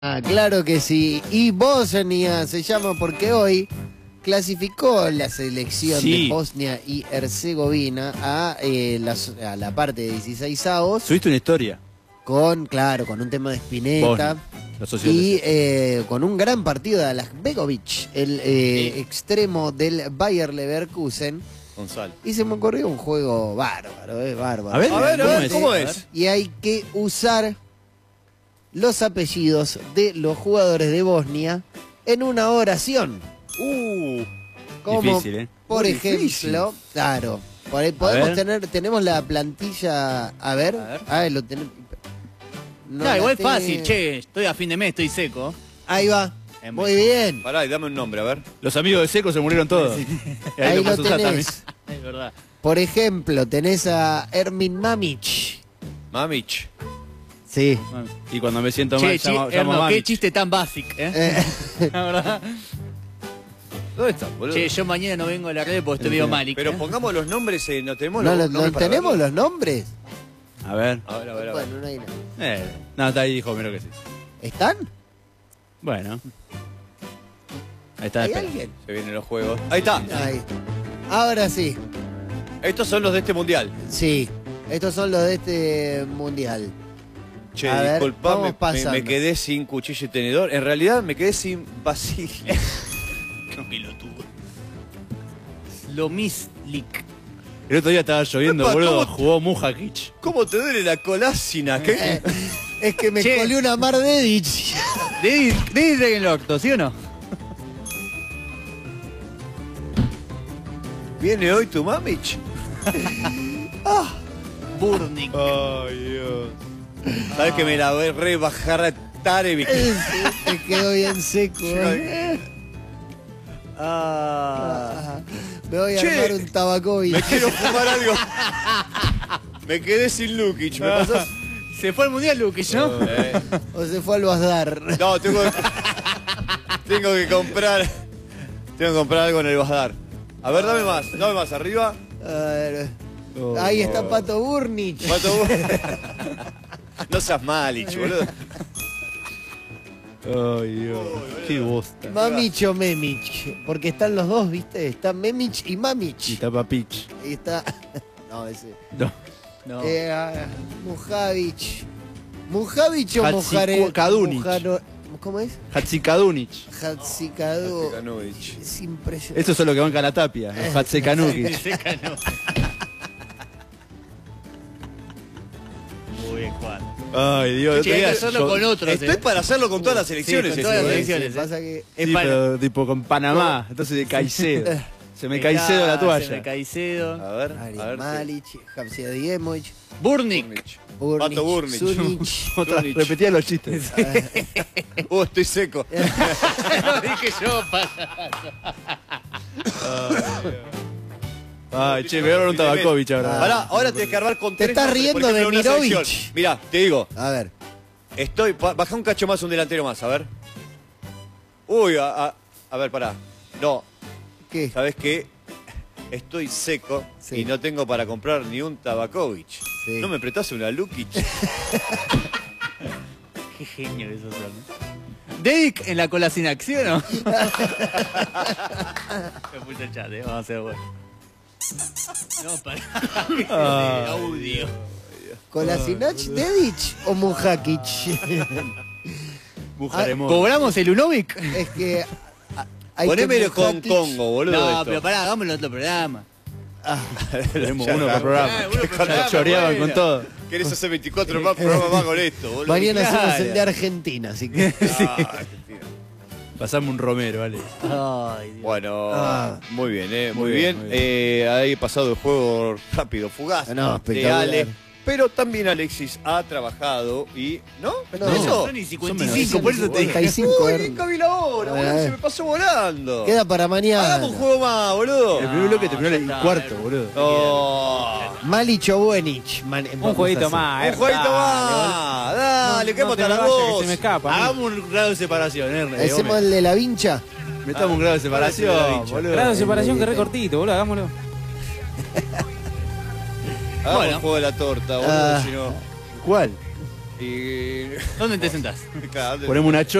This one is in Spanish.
Claro que sí. Y Bosnia se llama porque hoy clasificó la selección de Bosnia y Herzegovina a la parte de 16avos. Subiste una historia. Con un tema de Spinetta. Y con un gran partido de Alakbegovic, el extremo del Bayer Leverkusen. Gonzalo. Y se me ocurrió un juego bárbaro, bárbaro. A ver, ¿cómo es? Y hay que usar los apellidos de los jugadores de Bosnia en una oración. Como, difícil, por Muy ejemplo, difícil. claro, tenemos la plantilla, a ver, lo tenemos. No, igual es fácil, che, estoy a fin de mes, estoy seco. Ahí va, muy bien. Pará, y dame un nombre, a ver. Los amigos de Seco se murieron todos. Y Ahí lo pasó Sata también. tenés. Es verdad. Por ejemplo, tenés a Ermin Mamic. Mamich. Sí. Y cuando me siento Che, mal, llamo Erno, a qué Mami. chiste tan básico, La verdad. ¿Dónde está, boludo? Che, yo mañana no vengo a la red porque estoy medio mal. Pero pongamos los nombres, ¿no tenemos ¿No, los nombres para tenemos verlos? los nombres? A ver. A ver, a ver, a ver. Bueno, no hay nada. No, está ahí, dijo, mira que sí. ¿Están? Bueno. Ahí está. ¿Hay espera. alguien? Se vienen los juegos. Ahí está. Ahí. Ahora sí. Estos son los de este mundial. Sí. Estos son los de este mundial. Che, A ver, disculpame, vamos pasando. me quedé sin cuchillo y tenedor. En realidad me quedé sin vasillo. Qué pelotudo. Lomislik. El otro día estaba lloviendo, Epa, boludo. ¿cómo? Jugó Mujakic. ¿Cómo te duele la colásina? ¿Qué? Es que me Che. colé una mar de Dich. De Dragonlocto, ¿sí o no? ¿Viene hoy tu mamich? Burnik. Ay, Dios. Sabes que me la voy a rebajar a Tarevic. Me quedó bien seco. Me voy a Che. armar un tabacovi. Me quiero fumar algo. Me quedé sin Lukic. ¿Me pasás? Se fue al mundial, Lukic, ¿no? O se fue al bazar. No, tengo que comprar. Tengo que comprar algo en el bazar. A ver, dame más, arriba. A ver. Ahí está Pato Burnich. Pato, no seas malich, boludo. Ay, Dios. Qué bosta. Mamich o Memich. Porque están los dos, ¿viste? Está Memich y Y Mamich. tapa pitch. Y está. No, ese. No. No. Mujavic. ¿Mujavic o Hatzikadunic. ¿Cómo es? Hatzikadunic. Hatzikadu. Hatzikadunic. Es impresionante. Eso es lo que banca la tapia. Los Hatzikanukic. Seca no. Muy bien, Juan. Ay, Dios. Che, hay que hacerlo con otros. Estoy para hacerlo con todas las elecciones. con todas las ese, elecciones. Pasa que. Es Sí, para- pero tipo con Panamá. Entonces de Caicedo. Se me Caicedo la Se me toalla. Caicedo. A ver, Ari a ver. Malic, Hamziadiemovic, Burnik. Pato Burnich. Sunic. Otra, Tunic. repetía los chistes. Estoy seco. Lo dije yo, Ay, che, me dieron un Tabakovic ahora. Pará, ahora tenés que armar con Te tres estás nombres, por riendo de ejemplo, una Mirovic. selección. Mirá, te digo, A ver. baja un cacho más, un delantero más, a ver. Uy, a ver, pará. No, ¿Qué? ¿sabés qué? Estoy seco Sí. y no tengo para comprar ni un Tabakovic. Sí. ¿No me prestás una Lukic? Qué genio que sos, ¿no? Dedic en la cola sin acción, ¿no? Me puse el chat, vamos a hacer bueno. No, pará. Audio. ¿Kolasinac, Dedic o Mujakic? ¿Cobramos el Unovic? Es que. hay Ponémelo que con Mujakic- Congo, boludo. No, esto. pero pará, hagámoslo en otro programa. Tenemos uno por programa. uno por programa, Choreaban con todo. ¿Querés hacer 24 más programas más con esto, boludo? Mañana hacemos Claro. el de Argentina, así que. Pasame un Romero, vale. Ay, Dios. Bueno, muy bien, muy Muy bien. bien, muy bien. Ahí pasado el juego rápido, fugaz No, de espectacular. Ale. Pero también Alexis ha trabajado y... ¿No? No. ¿Eso? Son y 55, Por eso te dije. 55, Uy, Cabi la hora, boludo, se me pasó volando. Queda para mañana. Hagamos un juego más, boludo. El primer bloque terminó ya el está, cuarto, boludo. Oh, Malic o Buenich. Un jueguito más. un jueguito más. Dale, que hemos te hasta me las vayas, que 2. se me escapa. Hagamos un grado de separación, Ernest. Hacemos el de la vincha. Metamos un grado de separación, boludo. Grado de separación que re cortito, boludo, hagámoslo. Hagamos Bueno. un juego de la torta, boludo, si no... ¿Cuál? Y... ¿Dónde te sentás? Claro, Ponemos una